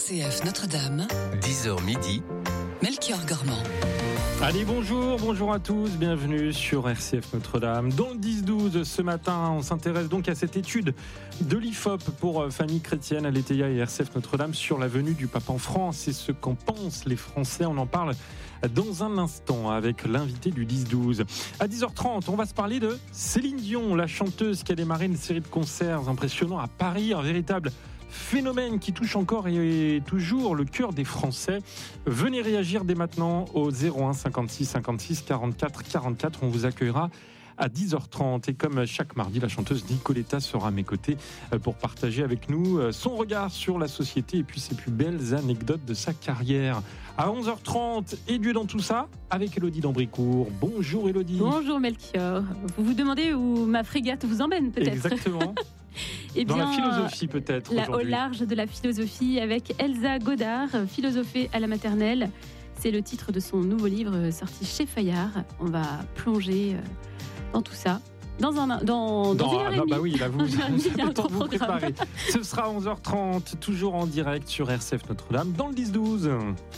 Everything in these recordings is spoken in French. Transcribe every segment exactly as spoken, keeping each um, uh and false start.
C F Notre-Dame, dix heures midi, Melchior Gormand. Allez, bonjour, bonjour à tous, bienvenue sur R C F Notre-Dame. Dans le dix douze, ce matin, on s'intéresse donc à cette étude de l'I F O P pour famille chrétienne à l'E T I A et R C F Notre-Dame sur la venue du pape en France et ce qu'en pensent les Français. On en parle dans un instant avec l'invité du dix douze. À dix heures trente, on va se parler de Céline Dion, la chanteuse qui a démarré une série de concerts impressionnants à Paris, un véritable phénomène qui touche encore et toujours le cœur des Français. Venez réagir dès maintenant au zéro un cinquante-six cinquante-six quarante-quatre quarante-quatre. On vous accueillera à dix heures trente. Et comme chaque mardi, la chanteuse Nicoletta sera à mes côtés pour partager avec nous son regard sur la société et puis ses plus belles anecdotes de sa carrière. À onze heures trente, et Dieu dans tout ça, avec Élodie d'Ambricourt. Bonjour Élodie. Bonjour Melchior. Vous vous demandez où ma frégate vous emmène peut-être ? Exactement. Eh Dans bien, la philosophie peut-être là, aujourd'hui. Au large de la philosophie avec Elsa Godard, Philosopher à la maternelle. C'est le titre de son nouveau livre sorti chez Fayard. On va plonger dans tout ça. Dans, un, dans, dans, dans une heure et demie. Bah oui, là vous, vous avez le temps de vous programme. préparer. Ce sera onze heures trente, toujours en direct sur R C F Notre-Dame, dans le dix douze.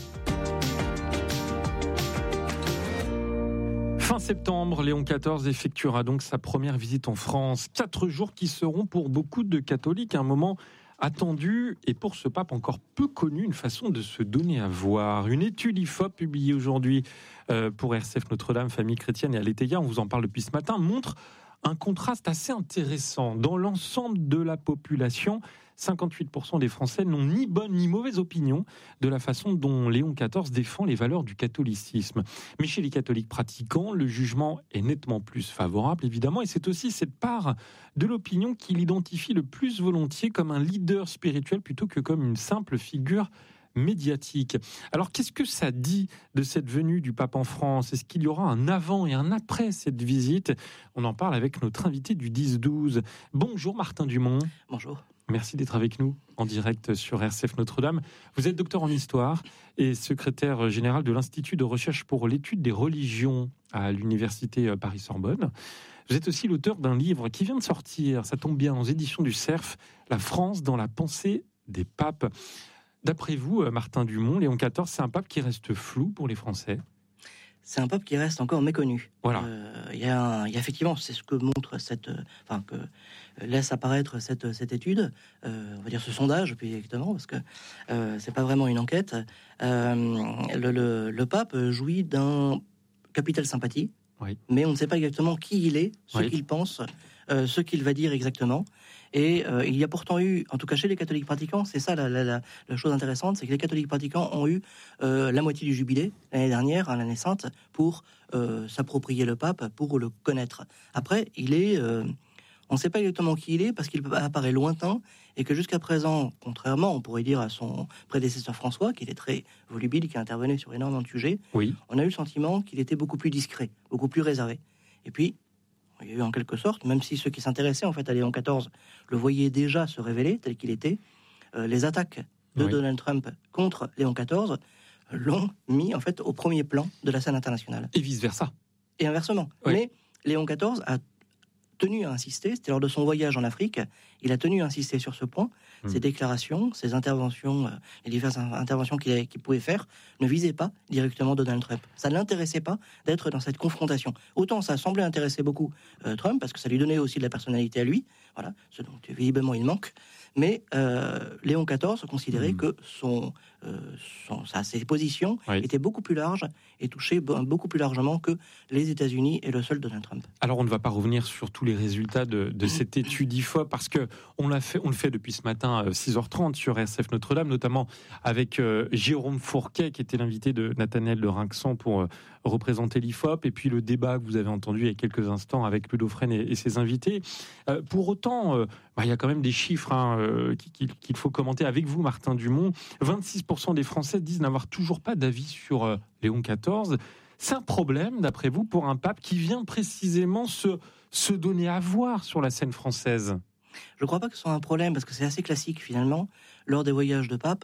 Fin septembre, Léon quatorze effectuera donc sa première visite en France. Quatre jours qui seront pour beaucoup de catholiques un moment attendu et pour ce pape encore peu connu, une façon de se donner à voir. Une étude I F O P publiée aujourd'hui euh, pour R C F Notre-Dame, famille chrétienne et à l'E T I A, on vous en parle depuis ce matin, montre un contraste assez intéressant. Dans l'ensemble de la population, cinquante-huit pour cent des Français n'ont ni bonne ni mauvaise opinion de la façon dont Léon quatorze défend les valeurs du catholicisme. Mais chez les catholiques pratiquants, le jugement est nettement plus favorable, évidemment, et c'est aussi cette part de l'opinion qui l'identifie le plus volontiers comme un leader spirituel plutôt que comme une simple figure médiatique. Alors, qu'est-ce que ça dit de cette venue du pape en France ? Est-ce qu'il y aura un avant et un après cette visite ? On en parle avec notre invité du dix douze. Bonjour Martin Dumont. Bonjour. Merci d'être avec nous en direct sur R C F Notre-Dame. Vous êtes docteur en histoire et secrétaire général de l'Institut de recherche pour l'étude des religions à l'Université Paris-Sorbonne. Vous êtes aussi l'auteur d'un livre qui vient de sortir, ça tombe bien, aux éditions du Cerf, La France dans la pensée des papes. D'après vous, Martin Dumont, Léon quatorze, c'est un pape qui reste flou pour les Français ? C'est un pape qui reste encore méconnu. Voilà. Euh, il y a, un, il y a effectivement, c'est ce que montre cette, enfin que laisse apparaître cette cette étude, euh, on va dire ce sondage, puis exactement, parce que euh, c'est pas vraiment une enquête. Euh, le, le, le pape jouit d'un capital sympathie, oui. Mais on ne sait pas exactement qui il est, ce oui. qu'il pense, euh, ce qu'il va dire exactement. Et euh, il y a pourtant eu, en tout cas chez les catholiques pratiquants, c'est ça la, la, la, la chose intéressante, c'est que les catholiques pratiquants ont eu euh, la moitié du jubilé l'année dernière, à l'année sainte, pour euh, s'approprier le pape, pour le connaître. Après, il est, euh, on ne sait pas exactement qui il est parce qu'il apparaît lointain et que jusqu'à présent, contrairement, on pourrait dire à son prédécesseur François, qui était très volubile, qui intervenait sur énormément de sujets, oui. On a eu le sentiment qu'il était beaucoup plus discret, beaucoup plus réservé. Et puis, il y a eu en quelque sorte, même si ceux qui s'intéressaient en fait à Léon quatorze le voyaient déjà se révéler tel qu'il était, euh, les attaques de oui. Donald Trump contre Léon quatorze l'ont mis en fait au premier plan de la scène internationale. Et vice versa. Et inversement. Oui. Mais Léon quatorze a tenu à insister, c'était lors de son voyage en Afrique, il a tenu à insister sur ce point. Mmh. Ses déclarations, ses interventions, euh, les diverses interventions qu'il, qu'il pouvait faire, ne visaient pas directement Donald Trump. Ça ne l'intéressait pas d'être dans cette confrontation. Autant ça semblait intéresser beaucoup euh, Trump, parce que ça lui donnait aussi de la personnalité à lui, voilà, ce dont visiblement il manque, mais euh, Léon quatorze considérait mmh. que son, euh, son, sa, ses positions oui. étaient beaucoup plus larges et touchaient beaucoup plus largement que les États-Unis et le seul Donald Trump. Alors on ne va pas revenir sur tous les résultats de, de cette étude I F O P, parce que on l'a fait, on le fait depuis ce matin à six heures trente sur R C F Notre-Dame, notamment avec euh, Jérôme Fourquet, qui était l'invité de Nathanaël de Rinxan pour euh, représenter l'I F O P, et puis le débat que vous avez entendu il y a quelques instants avec Ludo Fresne et, et ses invités. Euh, pour autant, euh, bah, il y a quand même des chiffres hein, euh, qu'il, qu'il faut commenter avec vous, Martin Dumont. vingt-six pour cent des Français disent n'avoir toujours pas d'avis sur euh, Léon quatorze. C'est un problème, d'après vous, pour un pape qui vient précisément se, se donner à voir sur la scène française ? Je ne crois pas que ce soit un problème, parce que c'est assez classique, finalement, lors des voyages de pape,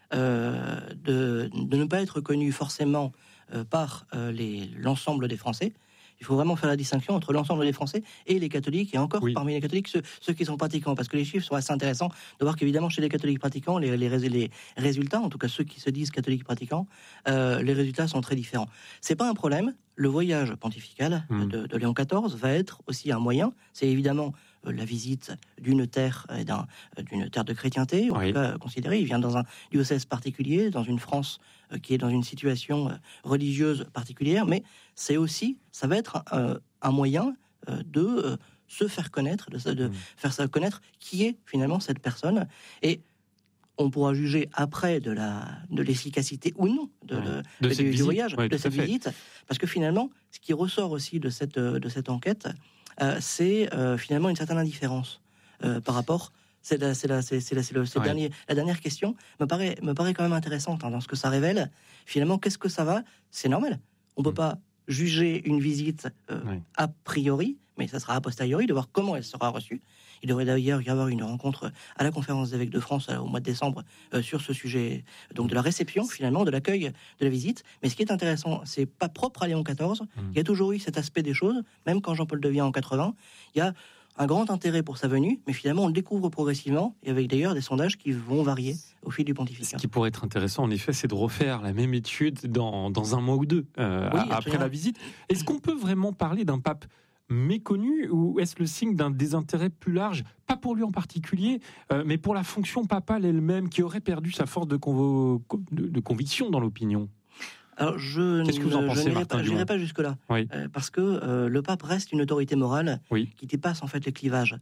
euh, de, de ne pas être connu forcément euh, par euh, les, l'ensemble des Français. il faut vraiment faire la distinction entre l'ensemble des Français et les catholiques, et encore oui. parmi les catholiques, ceux, ceux qui sont pratiquants, parce que les chiffres sont assez intéressants de voir qu'évidemment, chez les catholiques pratiquants, les, les, les résultats, en tout cas ceux qui se disent catholiques pratiquants, euh, les résultats sont très différents. C'est pas un problème. Le voyage pontifical mmh. de, de Léon quatorze va être aussi un moyen. C'est évidemment euh, la visite d'une terre, euh, d'un, euh, d'une terre de chrétienté, en oui. tout cas euh, considérée. Il vient dans un diocèse particulier, dans une France euh, qui est dans une situation euh, religieuse particulière, mais c'est aussi, ça va être euh, un moyen euh, de euh, se faire connaître, de, de mmh. faire se connaître qui est finalement cette personne. Et on pourra juger après de, la, de l'efficacité ou non de, ouais. de, de du, du voyage, ouais, de cette visite, parce que finalement, ce qui ressort aussi de cette, de cette enquête, euh, c'est euh, finalement une certaine indifférence euh, par rapport. C'est la, c'est la, c'est, c'est la, c'est le, c'est ouais. dernier, la dernière question me paraît, me paraît quand même intéressante hein, dans ce que ça révèle. Finalement, qu'est-ce que ça va ? C'est normal. On ne peut mmh. pas juger une visite euh, ouais. a priori, mais ça sera a posteriori, de voir comment elle sera reçue. Il devrait d'ailleurs y avoir une rencontre à la conférence des évêques de France au mois de décembre euh, sur ce sujet, donc de la réception finalement, de l'accueil de la visite. Mais ce qui est intéressant, c'est pas propre à Léon quatorze. Mmh. Il y a toujours eu cet aspect des choses, même quand Jean-Paul devient en quatre-vingts. Il y a un grand intérêt pour sa venue, mais finalement on le découvre progressivement, et avec d'ailleurs des sondages qui vont varier au fil du pontificat. Ce qui pourrait être intéressant, en effet, c'est de refaire la même étude dans, dans un mois ou deux, euh, oui, après la visite. Est-ce qu'on peut vraiment parler d'un pape méconnu, ou est-ce le signe d'un désintérêt plus large, pas pour lui en particulier, euh, mais pour la fonction papale elle-même, qui aurait perdu sa force de, convo- de, de conviction dans l'opinion ? Alors, je Qu'est-ce que vous en pensez, je n'irai Martin pas, je n'irai pas jusque-là, oui. euh, parce que euh, le pape reste une autorité morale oui. qui dépasse en fait les clivages.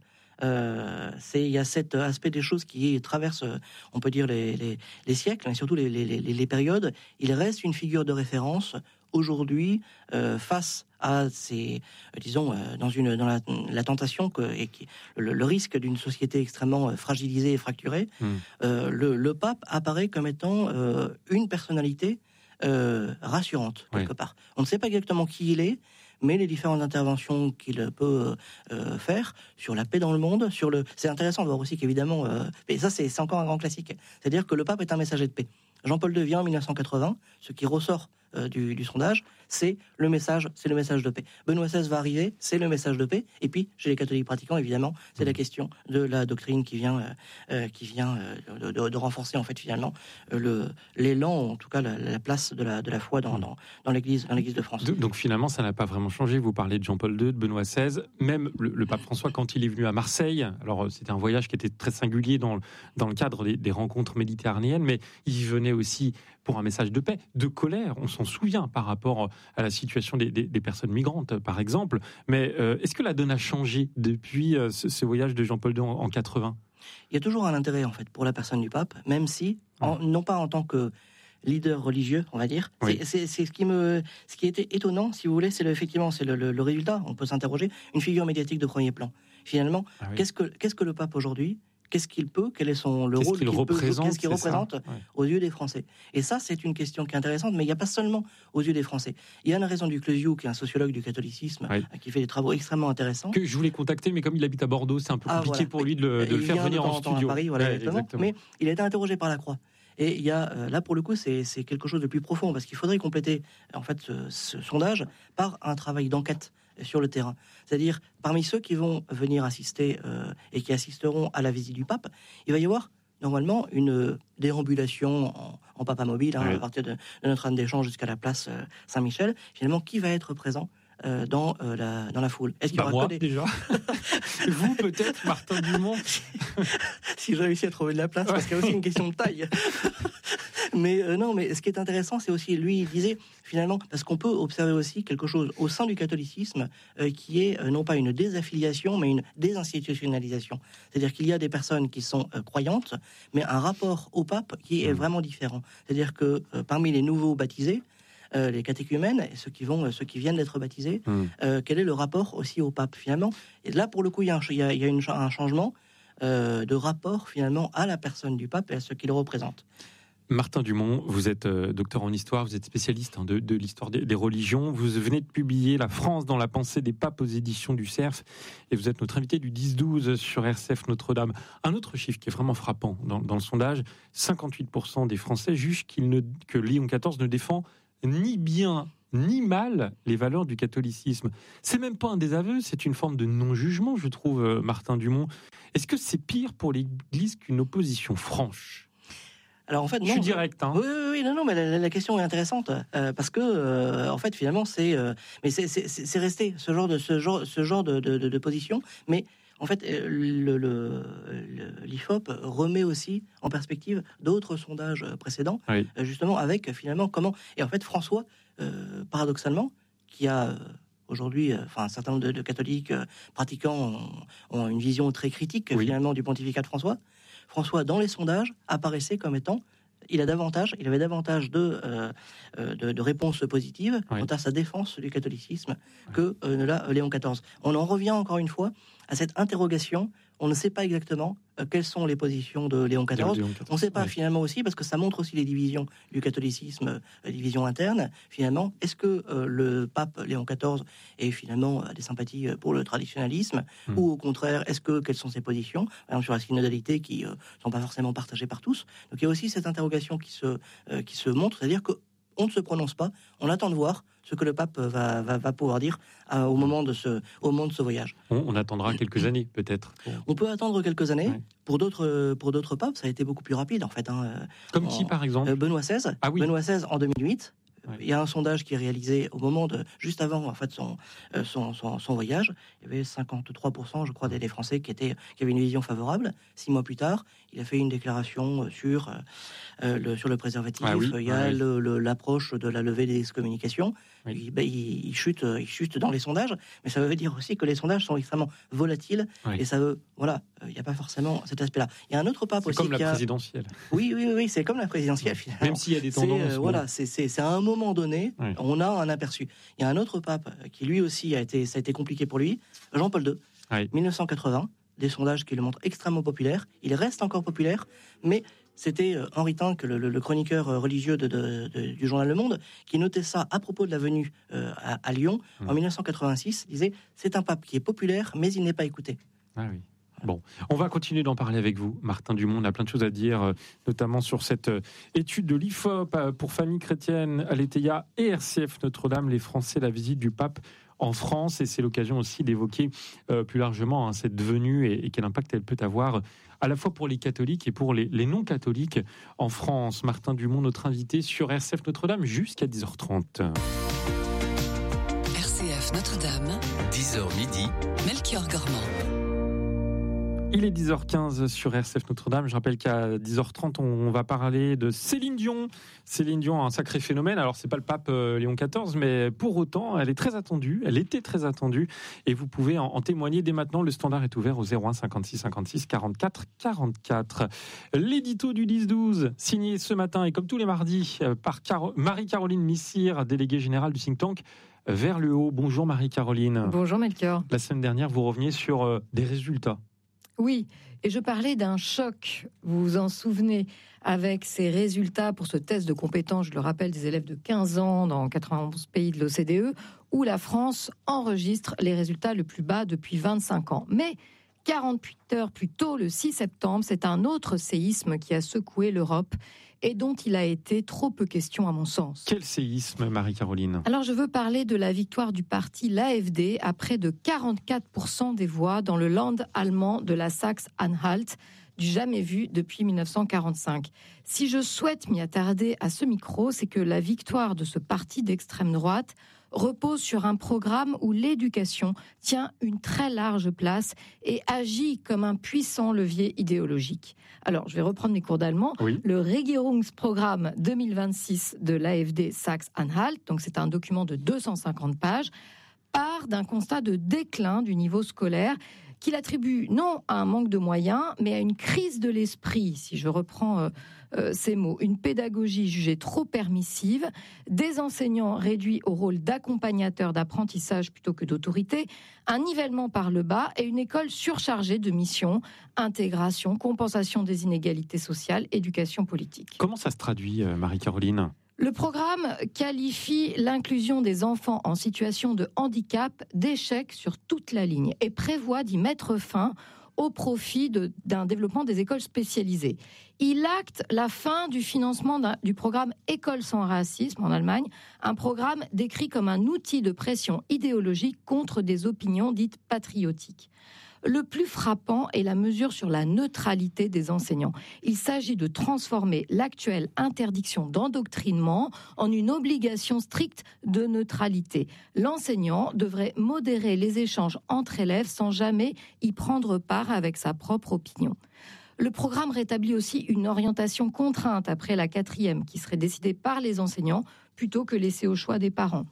Euh, c'est, il y a cet aspect des choses qui traverse, on peut dire, les, les, les siècles, et surtout les, les, les, les périodes. Il reste une figure de référence aujourd'hui euh, face à ces, euh, disons, euh, dans, une, dans la, la tentation que, et qui, le, le risque d'une société extrêmement fragilisée et fracturée. Mmh. Euh, le, le pape apparaît comme étant euh, une personnalité euh, rassurante, quelque oui. part. On ne sait pas exactement qui il est, mais les différentes interventions qu'il peut euh, faire sur la paix dans le monde, sur le... C'est intéressant de voir aussi qu'évidemment, euh, et ça c'est, c'est encore un grand classique, c'est-à-dire que le pape est un messager de paix. Jean-Paul deux vient en dix-neuf cent quatre-vingts, ce qui ressort euh, du, du sondage, c'est le message, c'est le message de paix. Benoît seize va arriver, c'est le message de paix. Et puis, chez les catholiques pratiquants, évidemment, c'est mmh. la question de la doctrine qui vient, euh, qui vient euh, de, de, de renforcer en fait finalement euh, le, l'élan, en tout cas la, la place de la, de la foi dans, dans, dans l'Église, dans l'Église de France. Donc finalement, ça n'a pas vraiment changé. Vous parlez de Jean-Paul deux, de Benoît seize, même le, le pape François quand il est venu à Marseille. Alors c'était un voyage qui était très singulier dans, dans le cadre des, des rencontres méditerranéennes, mais il venait aussi pour un message de paix, de colère. On s'en souvient par rapport à la situation des, des, des personnes migrantes, par exemple. Mais euh, est-ce que la donne a changé depuis euh, ce, ce voyage de Jean-Paul deux en, en quatre-vingts ? Il y a toujours un intérêt, en fait, pour la personne du pape, même si, en, non pas en tant que leader religieux, on va dire. Oui. C'est, c'est, c'est ce qui me, ce qui était étonnant, si vous voulez, c'est le, effectivement, c'est le, le, le résultat. On peut s'interroger. Une figure médiatique de premier plan. Finalement, ah oui. qu'est-ce que, qu'est-ce que le pape aujourd'hui ? Qu'est-ce qu'il peut ? Quel est son le qu'est-ce rôle qu'il, qu'il représente, peut, Qu'est-ce qu'il représente ouais. aux yeux des Français ? Et ça, c'est une question qui est intéressante, mais il n'y a pas seulement aux yeux des Français. Il y a une raison du Clesiou, qui est un sociologue du catholicisme, oui. qui fait des travaux extrêmement intéressants. Que je voulais contacter, mais comme il habite à Bordeaux, c'est un peu compliqué ah, voilà. pour lui de le, de le faire venir en studio. À Paris, voilà, ouais, exactement. Exactement. Mais il a été interrogé par la Croix. Et il y a, euh, là, pour le coup, c'est, c'est quelque chose de plus profond, parce qu'il faudrait compléter en fait, ce, ce sondage par un travail d'enquête sur le terrain. C'est-à-dire, parmi ceux qui vont venir assister euh, et qui assisteront à la visite du pape, il va y avoir normalement une déambulation en, en papa mobile, hein, oui. à partir de, de Notre-Dame-des-Champs jusqu'à la place euh, Saint-Michel. Finalement, qui va être présent euh, dans, euh, la, dans la foule ? Est-ce qu'il bah y aura moi, que des... déjà. Vous, peut-être, Martin Dumont. Si j'ai réussi à trouver de la place, ouais. parce qu'il y a aussi une question de taille. Mais euh, non, mais ce qui est intéressant, c'est aussi, lui, il disait, finalement, parce qu'on peut observer aussi quelque chose au sein du catholicisme euh, qui est euh, non pas une désaffiliation, mais une désinstitutionnalisation. C'est-à-dire qu'il y a des personnes qui sont euh, croyantes, mais un rapport au pape qui est vraiment différent. C'est-à-dire que euh, parmi les nouveaux baptisés, euh, les catéchumènes, et ceux qui, vont, euh, ceux qui viennent d'être baptisés, mmh. euh, quel est le rapport aussi au pape, finalement ? Et là, pour le coup, il y a un, il y a, il y a une, un changement euh, de rapport, finalement, à la personne du pape et à ce qu'il représente. Martin Dumont, vous êtes euh, docteur en histoire, vous êtes spécialiste hein, de, de l'histoire des, des religions. Vous venez de publier La France dans la pensée des papes aux éditions du Cerf. Et vous êtes notre invité du dix douze sur R C F Notre-Dame. Un autre chiffre qui est vraiment frappant dans, dans le sondage, cinquante-huit pour cent des Français jugent qu'il ne, que Léon quatorze ne défend ni bien ni mal les valeurs du catholicisme. C'est même pas un désaveu, c'est une forme de non-jugement, je trouve, euh, Martin Dumont. Est-ce que c'est pire pour l'Église qu'une opposition franche ? Alors en fait, non, je suis direct. Hein. Oui, oui, oui, non, non, mais la, la question est intéressante euh, parce que euh, en fait, finalement, c'est, euh, mais c'est, c'est, c'est resté ce genre de ce genre, ce genre de, de, de, de position. Mais en fait, le, le, le, l'I F O P remet aussi en perspective d'autres sondages précédents, oui. euh, justement avec finalement comment. Et en fait, François, euh, paradoxalement, qui a euh, aujourd'hui, enfin, un certain nombre de, de catholiques euh, pratiquants ont, ont une vision très critique oui. finalement du pontificat de François. François, dans les sondages, apparaissait comme étant, il a davantage, il avait davantage de, euh, de, de réponses positives oui. quant à sa défense du catholicisme oui. que euh, ne l'a Léon quatorze. On en revient encore une fois à cette interrogation. On ne sait pas exactement euh, quelles sont les positions de Léon quatorze. Léon quatorze. On ne sait pas oui. finalement aussi, parce que ça montre aussi les divisions du catholicisme, euh, les divisions internes. Finalement, est-ce que euh, le pape Léon quatorze est finalement a des sympathies pour le traditionnalisme, mmh. ou au contraire, est-ce que quelles sont ses positions, par exemple sur la synodalité, qui ne euh, sont pas forcément partagées par tous. Donc il y a aussi cette interrogation qui se euh, qui se montre, c'est-à-dire que on ne se prononce pas, on attend de voir ce que le pape va, va, va pouvoir dire euh, au, moment de ce, au moment de ce voyage. On, on attendra quelques années, peut-être. On peut attendre quelques années. Ouais. Pour d'autres, pour d'autres papes, ça a été beaucoup plus rapide, en fait. Hein. Comme en, qui, par exemple ? Benoît seize. Ah, oui. Benoît seize, en deux mille huit. Ouais. Il y a un sondage qui est réalisé au moment de, juste avant en fait son, son, son, son voyage. Il y avait cinquante-trois pour cent, je crois, des Français qui étaient, qui avaient une vision favorable. Six mois plus tard, il a fait une déclaration sur euh, le, sur le préservatif. Ah oui, il y a oui. le, le, l'approche de la levée des excommunications. Oui. Il, ben, il, il chute, il chute dans les sondages, mais ça veut dire aussi que les sondages sont extrêmement volatiles. Oui. Et ça veut, voilà, il n'y a pas forcément cet aspect-là. Il y a un autre pape c'est aussi. C'est comme la a... présidentielle. Oui, oui, oui, c'est comme la présidentielle. Finalement. Même s'il y a des tendances. C'est, euh, voilà, c'est, c'est, c'est à un moment donné, oui. on a un aperçu. Il y a un autre pape qui lui aussi a été, ça a été compliqué pour lui, Jean-Paul deux, oui. dix-neuf cent quatre-vingts. Des sondages qui le montrent extrêmement populaire. Il reste encore populaire, mais c'était Henri Tinck, le, le, le chroniqueur religieux de, de, de, du journal Le Monde, qui notait ça à propos de la venue euh, à, à Lyon mmh. en dix-neuf cent quatre-vingt-six. Il disait « C'est un pape qui est populaire, mais il n'est pas écouté. » Ah oui. Bon, on va continuer d'en parler avec vous, Martin Dumont. On a plein de choses à dire, notamment sur cette étude de l'I F O P pour famille chrétienne, Aletheia et R C F Notre-Dame, les Français, la visite du pape en France. Et c'est l'occasion aussi d'évoquer euh, plus largement hein, cette venue et, et quel impact elle peut avoir à la fois pour les catholiques et pour les, les non-catholiques en France. Martin Dumont, notre invité sur R C F Notre-Dame jusqu'à dix heures trente. R C F Notre-Dame, dix heures midi, Melchior Gormand. Il est dix heures quinze sur R C F Notre-Dame. Je rappelle qu'à dix heures trente, on va parler de Céline Dion. Céline Dion, un sacré phénomène. Alors, c'est pas le pape Léon quatorze, mais pour autant, elle est très attendue. Elle était très attendue. Et vous pouvez en, en témoigner dès maintenant. Le standard est ouvert au zéro un cinquante-six cinquante-six quarante-quatre quarante-quatre. L'édito du dix douze, signé ce matin et comme tous les mardis par Caro- Marie-Caroline Missire, déléguée générale du think tank Vers le Haut. Bonjour Marie-Caroline. Bonjour Melchior. La semaine dernière, vous reveniez sur euh, des résultats. Oui, et je parlais d'un choc, vous vous en souvenez, avec ces résultats pour ce test de compétences, je le rappelle, des élèves de quinze ans dans quatre-vingt-onze pays de l'O C D E, où la France enregistre les résultats les plus bas depuis vingt-cinq ans. Mais quarante-huit heures plus tôt, le six septembre, c'est un autre séisme qui a secoué l'Europe et dont il a été trop peu question à mon sens. Quel séisme, Marie-Caroline ? Alors je veux parler de la victoire du parti l'A F D à près de quarante-quatre pour cent des voix dans le land allemand de la Saxe-Anhalt, du jamais vu depuis dix-neuf cent quarante-cinq. Si je souhaite m'y attarder à ce micro, c'est que la victoire de ce parti d'extrême droite repose sur un programme où l'éducation tient une très large place et agit comme un puissant levier idéologique. Alors, je vais reprendre mes cours d'allemand. Oui. Le Regierungsprogramm deux mille vingt-six de l'A F D Saxe-Anhalt, donc c'est un document de deux cent cinquante pages, part d'un constat de déclin du niveau scolaire qu'il attribue non à un manque de moyens, mais à une crise de l'esprit, si je reprends euh, euh, ces mots, une pédagogie jugée trop permissive, des enseignants réduits au rôle d'accompagnateurs d'apprentissage plutôt que d'autorité, un nivellement par le bas et une école surchargée de missions, intégration, compensation des inégalités sociales, éducation politique. Comment ça se traduit, Marie-Caroline ? Le programme qualifie l'inclusion des enfants en situation de handicap d'échec sur toute la ligne et prévoit d'y mettre fin au profit de, d'un développement des écoles spécialisées. Il acte la fin du financement du programme École sans racisme en Allemagne, un programme décrit comme un outil de pression idéologique contre des opinions dites patriotiques. Le plus frappant est la mesure sur la neutralité des enseignants. Il s'agit de transformer l'actuelle interdiction d'endoctrinement en une obligation stricte de neutralité. L'enseignant devrait modérer les échanges entre élèves sans jamais y prendre part avec sa propre opinion. Le programme rétablit aussi une orientation contrainte après la quatrième qui serait décidée par les enseignants plutôt que laissée au choix des parents.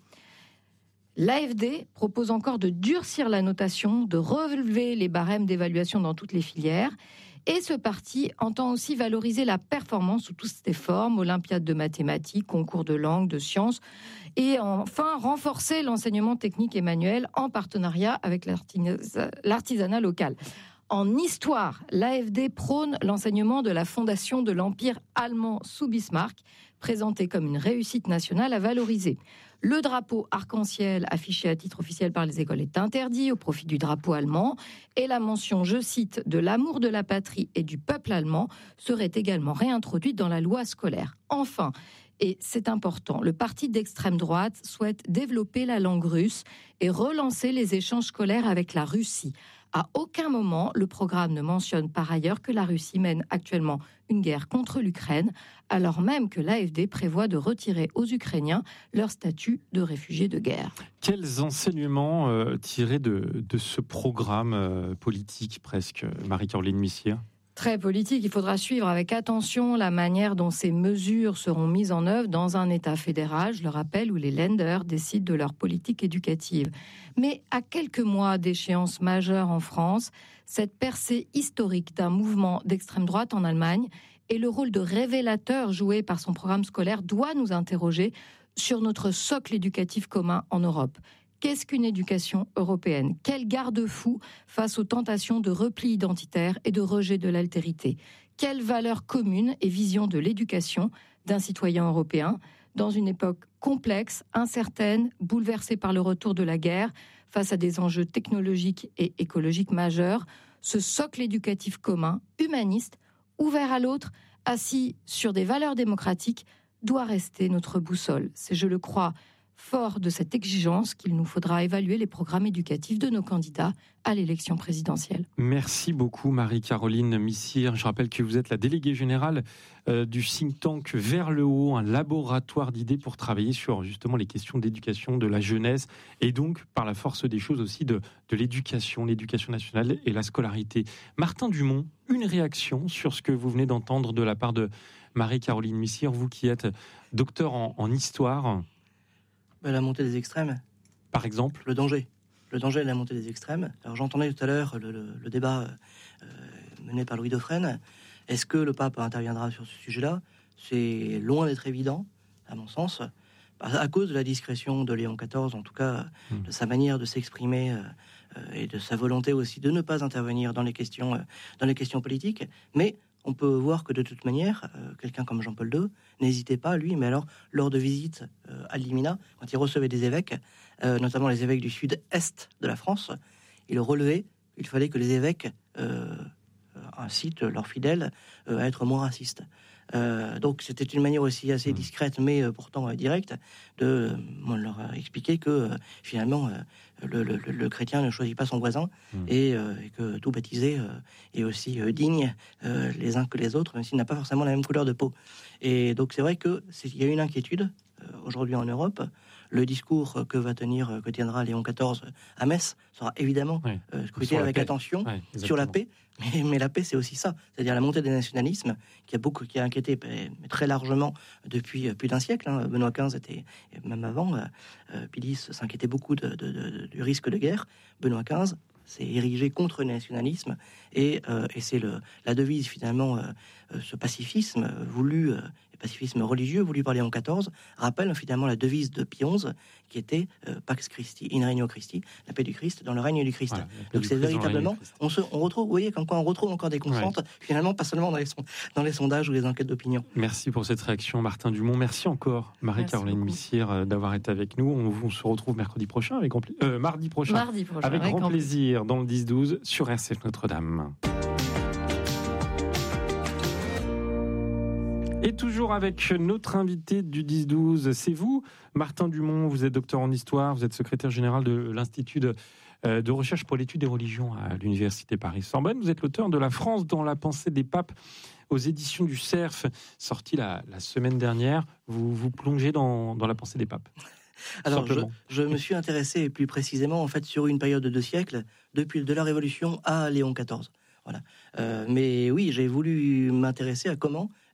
L'A F D propose encore de durcir la notation, de relever les barèmes d'évaluation dans toutes les filières. Et ce parti entend aussi valoriser la performance sous toutes ses formes, olympiades de mathématiques, concours de langue, de sciences, et enfin renforcer l'enseignement technique et manuel en partenariat avec l'artisanat local. En histoire, l'A F D prône l'enseignement de la fondation de l'Empire allemand sous Bismarck, présenté comme une réussite nationale à valoriser. Le drapeau arc-en-ciel affiché à titre officiel par les écoles est interdit au profit du drapeau allemand et la mention, je cite, de l'amour de la patrie et du peuple allemand serait également réintroduite dans la loi scolaire. Enfin, et c'est important, le parti d'extrême droite souhaite développer la langue russe et relancer les échanges scolaires avec la Russie. À aucun moment, le programme ne mentionne par ailleurs que la Russie mène actuellement une guerre contre l'Ukraine, alors même que l'A F D prévoit de retirer aux Ukrainiens leur statut de réfugiés de guerre. Quels enseignements euh, tirer de, de ce programme euh, politique presque, Marie-Caroline Missire ? Très politique, il faudra suivre avec attention la manière dont ces mesures seront mises en œuvre dans un État fédéral, je le rappelle, où les Länder décident de leur politique éducative. Mais à quelques mois d'échéances majeures en France, cette percée historique d'un mouvement d'extrême droite en Allemagne et le rôle de révélateur joué par son programme scolaire doit nous interroger sur notre socle éducatif commun en Europe. Qu'est-ce qu'une éducation européenne ? Quel garde-fou face aux tentations de repli identitaire et de rejet de l'altérité ? Quelles valeurs communes et vision de l'éducation d'un citoyen européen dans une époque complexe, incertaine, bouleversée par le retour de la guerre, face à des enjeux technologiques et écologiques majeurs ? Ce socle éducatif commun, humaniste, ouvert à l'autre, assis sur des valeurs démocratiques, doit rester notre boussole. C'est, je le crois, fort de cette exigence qu'il nous faudra évaluer les programmes éducatifs de nos candidats à l'élection présidentielle. Merci beaucoup Marie-Caroline Missire. Je rappelle que vous êtes la déléguée générale euh, du think tank Vers le Haut, un laboratoire d'idées pour travailler sur justement les questions d'éducation de la jeunesse et donc par la force des choses aussi de, de l'éducation, l'éducation nationale et la scolarité. Martin Dumont, une réaction sur ce que vous venez d'entendre de la part de Marie-Caroline Missire, vous qui êtes docteur en, en histoire. La montée des extrêmes. Par exemple ? Le danger. Le danger de la montée des extrêmes. Alors j'entendais tout à l'heure le, le, le débat euh, mené par Louis Dauphren. Est-ce que le pape interviendra sur ce sujet-là ? C'est loin d'être évident, à mon sens, à cause de la discrétion de Léon quatorze, en tout cas mmh. de sa manière de s'exprimer euh, et de sa volonté aussi de ne pas intervenir dans les questions, euh, dans les questions politiques. Mais on peut voir que de toute manière, euh, quelqu'un comme Jean-Paul deux n'hésitait pas, lui, mais alors lors de visites euh, à Limina, quand il recevait des évêques, euh, notamment les évêques du sud-est de la France, il relevait qu'il fallait que les évêques euh, incitent leurs fidèles euh, à être moins racistes. Euh, donc c'était une manière aussi assez discrète, mais euh, pourtant euh, directe, de euh, leur expliquer que euh, finalement euh, le, le, le chrétien ne choisit pas son voisin mmh. et, euh, et que tout baptisé euh, est aussi euh, digne euh, les uns que les autres, même s'il n'a pas forcément la même couleur de peau. Et donc c'est vrai que c'est, il y a une inquiétude euh, aujourd'hui en Europe. Le discours que va tenir, que tiendra Léon quatorze à Metz sera évidemment oui, euh, scruté avec paix. attention ouais, sur la paix. Mais, mais la paix, c'est aussi ça, c'est-à-dire la montée des nationalismes qui a beaucoup, qui a inquiété très largement depuis plus d'un siècle. Hein. Benoît quinze était, même avant, euh, Pilis s'inquiétait beaucoup de, de, de, du risque de guerre. Benoît quinze s'est érigé contre le nationalisme et, euh, et c'est le, la devise finalement euh, euh, ce pacifisme voulu, euh, pacifisme religieux voulu par Léon quatorze, rappelle finalement la devise de Pie onze, qui était euh, Pax Christi, in regno Christi, la paix du Christ dans le règne du Christ. Voilà, Donc c'est véritablement, on, se, on retrouve, vous voyez, comme quoi on retrouve encore des constantes, ouais. finalement, pas seulement dans les, son, dans les sondages ou les enquêtes d'opinion. Merci pour cette réaction, Martin Dumont. Merci encore, Marie-Caroline Missire, d'avoir été avec nous. On, on se retrouve mercredi prochain, avec grand, euh, mardi prochain, mardi prochain avec, avec grand, grand plaisir, plaisir, dans le dix douze sur R C F Notre-Dame. Et toujours avec notre invité du dix douze, c'est vous, Martin Dumont. Vous êtes docteur en histoire, vous êtes secrétaire général de l'Institut de, euh, de recherche pour l'étude des religions à l'Université Paris-Sorbonne. Vous êtes l'auteur de La France dans la pensée des papes aux éditions du Cerf, sorti la, la semaine dernière. Vous vous plongez dans, dans la pensée des papes. Alors, je, je me suis intéressé plus précisément en fait sur une période de deux siècles, depuis de la Révolution à Léon quatorze. Voilà. Euh, mais oui, j'ai voulu m'intéresser à comment